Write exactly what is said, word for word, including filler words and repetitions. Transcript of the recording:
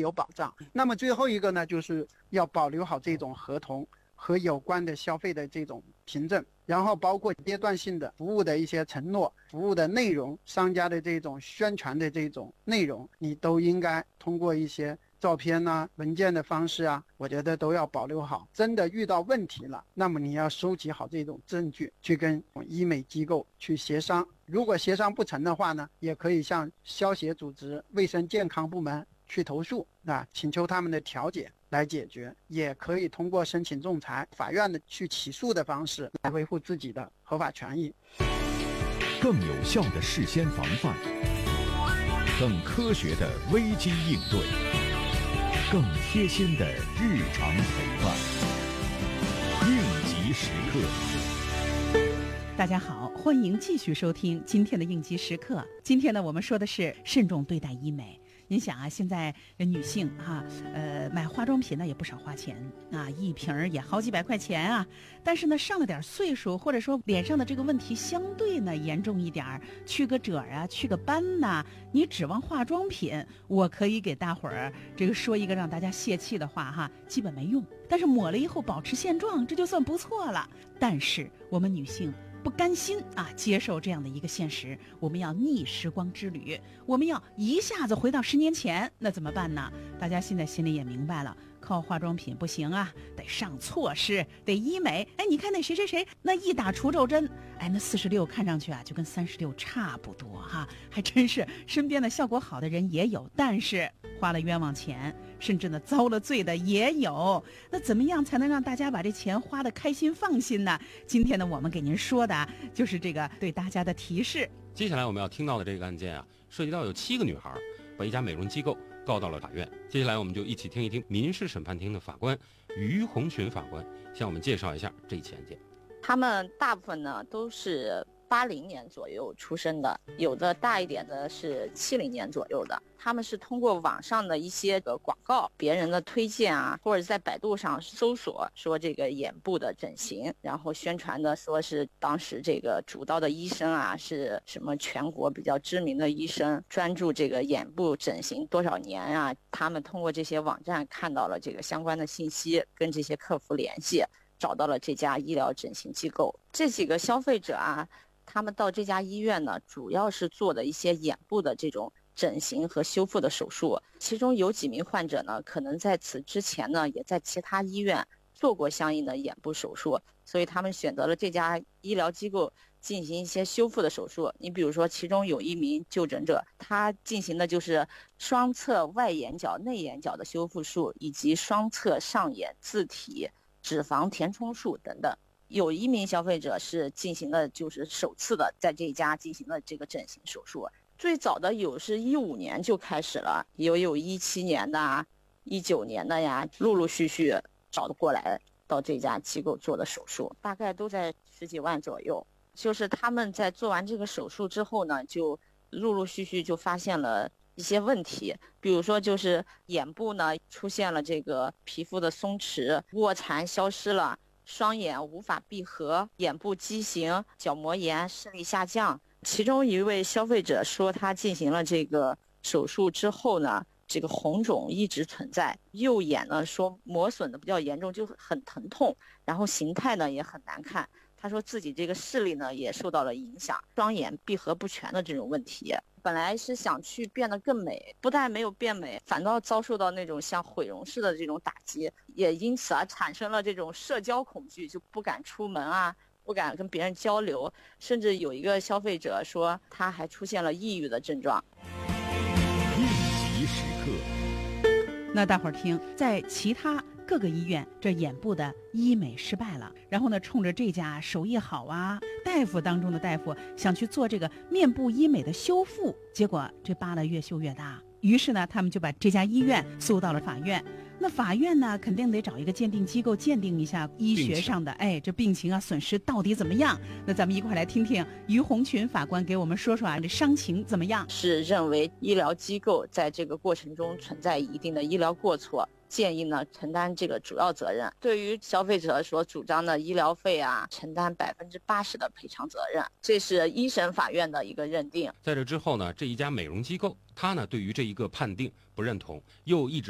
有保障。那么最后一个呢，就是要保留好这种合同和有关的消费的这种凭证，然后包括阶段性的服务的一些承诺、服务的内容、商家的这种宣传的这种内容，你都应该通过一些照片啊、文件的方式啊，我觉得都要保留好。真的遇到问题了，那么你要收集好这种证据，去跟医美机构去协商。如果协商不成的话呢，也可以向消协组织、卫生健康部门去投诉，啊，请求他们的调解来解决，也可以通过申请仲裁、法院的去起诉的方式来维护自己的合法权益。 更有效的事先防范，更科学的危机应对，更贴心的日常陪伴。应急时刻。 大家好，欢迎继续收听今天的应急时刻。今天呢，我们说的是慎重对待医美。您想啊，现在女性哈、啊，呃，买化妆品呢也不少花钱啊，一瓶也好几百块钱啊。但是呢，上了点岁数，或者说脸上的这个问题相对呢严重一点，去个褶啊，去个斑呐，你指望化妆品，我可以给大伙儿这个说一个让大家泄气的话哈，基本没用。但是抹了以后保持现状，这就算不错了。但是我们女性不甘心啊，接受这样的一个现实，我们要逆时光之旅，我们要一下子回到十年前，那怎么办呢？大家现在心里也明白了，靠化妆品不行啊，得上措施，得医美。哎，你看那谁谁谁，那一打除皱针，哎，那四十六看上去啊就跟三十六差不多哈，还真是身边的效果好的人也有，但是花了冤枉钱，甚至呢遭了罪的也有。那怎么样才能让大家把这钱花得开心放心呢？今天呢，我们给您说的就是这个对大家的提示。 接下来我们要听到的这个案件啊，涉及到有七个女孩把一家美容机构告到了法院。接下来我们就一起听一听民事审判庭的法官于红群法官向我们介绍一下这一起案件。 他们大部分呢都是八零年左右出生的，有的大一点的是七零年左右的。他们是通过网上的一些个广告、别人的推荐啊，或者在百度上搜索说这个眼部的整形，然后宣传的说是当时这个主刀的医生啊是什么全国比较知名的医生，专注这个眼部整形多少年啊。他们通过这些网站看到了这个相关的信息，跟这些客服联系，找到了这家医疗整形机构。这几个消费者啊，他们到这家医院呢，主要是做的一些眼部的这种整形和修复的手术。其中有几名患者呢，可能在此之前呢，也在其他医院做过相应的眼部手术，所以他们选择了这家医疗机构进行一些修复的手术。你比如说，其中有一名就诊者，他进行的就是双侧外眼角、内眼角的修复术，以及双侧上眼自体脂肪填充术等等。有一名消费者是进行了就是首次的在这一家进行了这个整形手术。最早的有是一五年就开始了，也有一七年的啊，一九年的呀，陆陆续续找得过来到这家机构做的手术，大概都在十几万左右。就是他们在做完这个手术之后呢，就陆陆续续就发现了一些问题，比如说就是眼部呢出现了这个皮肤的松弛，卧蚕消失了，双眼无法闭合，眼部畸形，角膜炎，视力下降。其中一位消费者说，他进行了这个手术之后呢，这个红肿一直存在，右眼呢说磨损的比较严重，就很疼痛，然后形态呢也很难看。他说自己这个视力呢也受到了影响，双眼闭合不全的这种问题。本来是想去变得更美，不但没有变美，反倒遭受到那种像毁容式的这种打击，也因此而产生了这种社交恐惧，就不敢出门啊，不敢跟别人交流，甚至有一个消费者说他还出现了抑郁的症状。 应急时刻。 那大伙儿听，在其他各个医院，这眼部的医美失败了，然后呢，冲着这家手艺好啊，大夫当中的大夫想去做这个面部医美的修复，结果这疤呢越修越大。于是呢，他们就把这家医院诉到了法院。那法院呢，肯定得找一个鉴定机构鉴定一下医学上的，哎，这病情啊损失到底怎么样？那咱们一块来听听于红群法官给我们说说啊，这伤情怎么样？ 是认为医疗机构在这个过程中存在一定的医疗过错，建议呢承担这个主要责任。对于消费者所主张的医疗费啊，承担百分之八十的赔偿责任，这是一审法院的一个认定。 在这之后呢，这一家美容机构他呢对于这一个判定不认同，又一直